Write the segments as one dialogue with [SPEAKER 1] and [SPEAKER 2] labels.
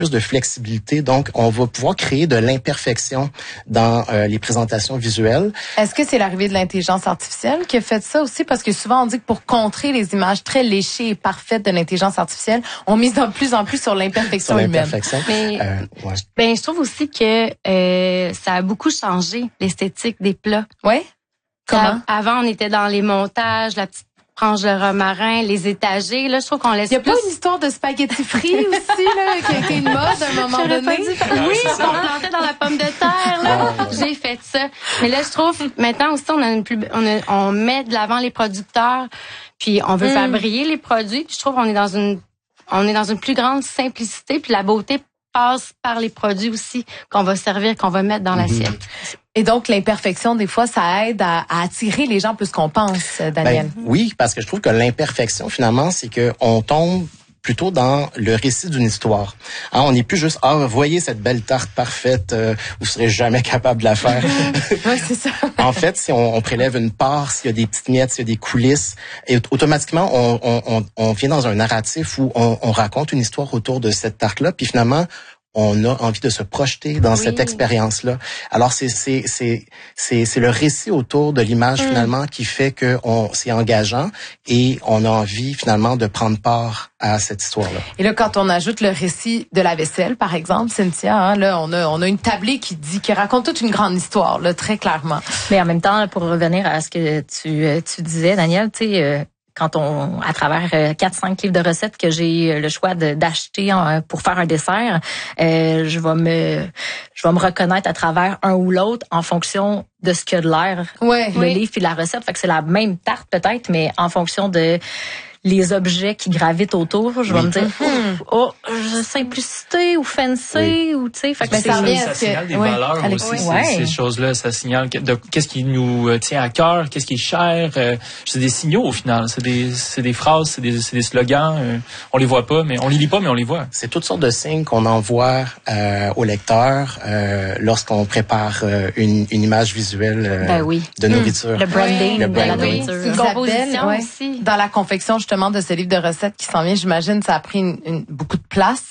[SPEAKER 1] de flexibilité. Donc, on va pouvoir créer de l'imperfection dans les présentations visuelles.
[SPEAKER 2] Est-ce que c'est l'arrivée de l'intelligence artificielle qui a fait ça aussi? Parce que souvent, on dit que pour contrer les images très léchées et parfaites de l'intelligence artificielle, on mise de plus en plus sur l'imperfection humaine.
[SPEAKER 3] Mais, je trouve aussi que ça a beaucoup changé l'esthétique des plats.
[SPEAKER 2] Oui? Comment?
[SPEAKER 3] Avant, on était dans les montages, la petite tranche de romarin, les étagers. Là, je trouve qu'on laisse plus...
[SPEAKER 2] Il y a pas une histoire de spaghettis frits aussi, là, qui a été une mode à un moment donné?
[SPEAKER 3] Oui, on plantait dans la pomme de terre, là. J'ai fait ça. Mais là, je trouve, maintenant aussi, on met de l'avant les producteurs, puis on veut faire briller les produits, puis je trouve qu'on est dans une plus grande simplicité, puis la beauté passe par les produits aussi qu'on va servir, qu'on va mettre dans l'assiette.
[SPEAKER 2] Et donc, l'imperfection, des fois, ça aide à attirer les gens plus qu'on pense, Daniel.
[SPEAKER 1] Oui, parce que je trouve que l'imperfection, finalement, c'est que on tombe plutôt dans le récit d'une histoire. On n'est plus juste, voyez cette belle tarte parfaite, vous serez jamais capable de la faire.
[SPEAKER 2] Oui, c'est ça.
[SPEAKER 1] En fait, si on prélève une part, s'il y a des petites miettes, s'il y a des coulisses, et automatiquement, on vient dans un narratif où on raconte une histoire autour de cette tarte-là, puis finalement, on a envie de se projeter dans cette expérience-là. Alors, c'est le récit autour de l'image, finalement, qui fait que c'est engageant et on a envie, finalement, de prendre part à cette histoire-là.
[SPEAKER 2] Et là, quand on ajoute le récit de la vaisselle, par exemple, Cynthia, là, on a une tablée qui raconte toute une grande histoire, là, très clairement.
[SPEAKER 4] Mais en même temps, pour revenir à ce que tu disais, Daniel, tu sais, quand à travers 4-5 livres de recettes que j'ai le choix d'acheter pour faire un dessert, je vais me reconnaître à travers un ou l'autre en fonction de ce qu'il y a de l'air, le livre puis la recette. Fait que c'est la même tarte peut-être, mais en fonction de les objets qui gravitent autour, je vais me dire simplicité ou fancy ou tu sais, fait que
[SPEAKER 5] ça signale des valeurs aussi, ces choses-là, ça signale qu'est-ce qui nous tient à cœur, qu'est-ce qui est cher, c'est des signaux au final, c'est des phrases, c'est des slogans, on les voit pas mais on les lit pas mais on les voit.
[SPEAKER 1] C'est toutes sortes de signes qu'on envoie aux lecteurs lorsqu'on prépare une image visuelle
[SPEAKER 4] de
[SPEAKER 1] nourriture.
[SPEAKER 4] Le branding de la nourriture.
[SPEAKER 2] Une composition aussi. Dans la confection justement de ce livre de recettes qui s'en vient, j'imagine, ça a pris beaucoup de place,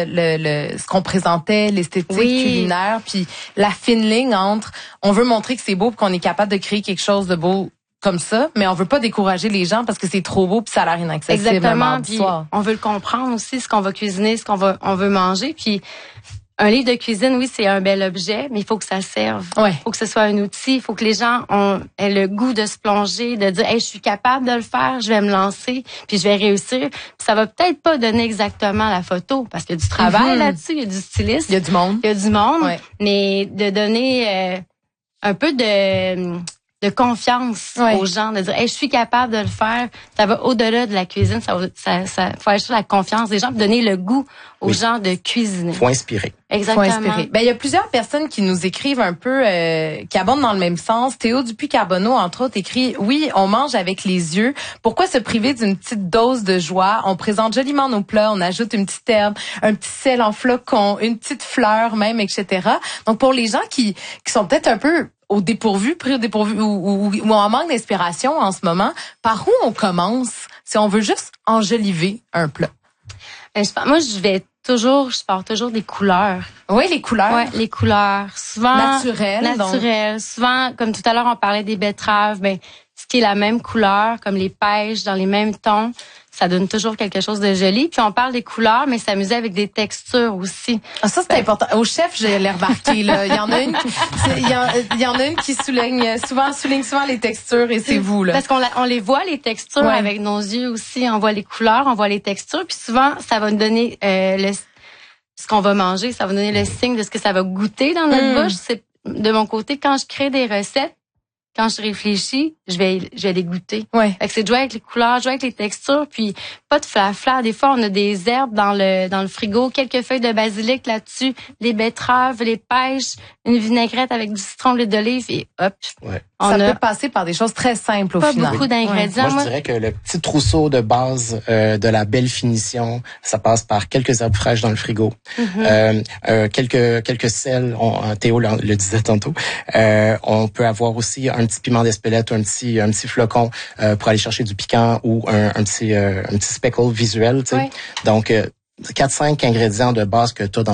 [SPEAKER 2] ce qu'on présentait, l'esthétique culinaire, puis la fine ligne entre on veut montrer que c'est beau, puis qu'on est capable de créer quelque chose de beau comme ça, mais on veut pas décourager les gens parce que c'est trop beau puis ça a l'air inaccessible.
[SPEAKER 3] Exactement. Puis on veut le comprendre aussi, ce qu'on va cuisiner, on veut manger, puis un livre de cuisine, oui, c'est un bel objet, mais il faut que ça serve. Il faut que ce soit un outil. Il faut que les gens aient le goût de se plonger, de dire, hey, je suis capable de le faire, je vais me lancer, puis je vais réussir. Puis ça va peut-être pas donner exactement la photo, parce qu'il y a du travail là-dessus, il y a du styliste.
[SPEAKER 2] Il y a du monde.
[SPEAKER 3] Mais de donner un peu de confiance aux gens, de dire, hey, je suis capable de le faire. Ça va au-delà de la cuisine, ça faut aller sur la confiance des gens, pour donner le goût aux gens de cuisiner.
[SPEAKER 1] Faut inspirer.
[SPEAKER 3] Exactement.
[SPEAKER 2] Faut inspirer. Il y a plusieurs personnes qui nous écrivent un peu, qui abondent dans le même sens. Théo Dupuis-Carbonneau, entre autres, écrit, oui, on mange avec les yeux. Pourquoi se priver d'une petite dose de joie? On présente joliment nos plats, on ajoute une petite herbe, un petit sel en flocon, une petite fleur même, etc. Donc, pour les gens qui sont peut-être un peu pris au dépourvu ou en manque d'inspiration en ce moment, par où on commence si on veut juste enjoliver un plat?
[SPEAKER 3] Moi, je pars toujours des couleurs.
[SPEAKER 2] Oui, les couleurs.
[SPEAKER 3] Ouais, les couleurs. Souvent
[SPEAKER 2] naturelles.
[SPEAKER 3] Donc. Souvent, comme tout à l'heure, on parlait des betteraves, ce qui est la même couleur, comme les pêches dans les mêmes tons, ça donne toujours quelque chose de joli. Puis on parle des couleurs, mais s'amuser avec des textures aussi.
[SPEAKER 2] Ça, c'est important. Au chef, je l'ai remarqué, là. Il y en a une qui souligne souvent les textures et c'est vous, là.
[SPEAKER 3] Parce qu'on les voit, les textures, avec nos yeux aussi. On voit les couleurs, on voit les textures. Puis souvent, ça va nous donner ce qu'on va manger. Ça va donner le signe de ce que ça va goûter dans notre bouche. C'est, de mon côté, quand je crée des recettes, quand je réfléchis, je vais les goûter. Fait que c'est de jouer avec les couleurs, jouer avec les textures, puis pas de flafla. Des fois, on a des herbes dans le frigo, quelques feuilles de basilic là-dessus, les betteraves, les pêches, une vinaigrette avec du citron, l'huile d'olive et hop.
[SPEAKER 2] Ça peut passer par des choses très simples au final.
[SPEAKER 3] Pas beaucoup d'ingrédients.
[SPEAKER 1] Moi, je dirais que le petit trousseau de base de la belle finition, ça passe par quelques herbes fraîches dans le frigo, quelques sels. Théo le disait tantôt. On peut avoir aussi un petit piment d'Espelette ou un petit flocon pour aller chercher du piquant ou un petit speckle visuel. Tu sais. Donc 4-5 ingrédients de base que tu as dans